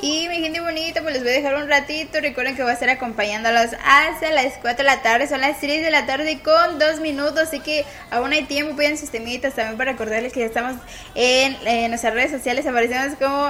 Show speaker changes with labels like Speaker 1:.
Speaker 1: Y mi gente bonita, pues les voy a dejar un ratito. Recuerden que voy a estar acompañándolos hasta las 4 de la tarde. Son las 3 de la tarde con 2 minutos. Así que aún hay tiempo. Piden sus temitas también para recordarles que ya estamos en nuestras redes sociales. Aparecemos como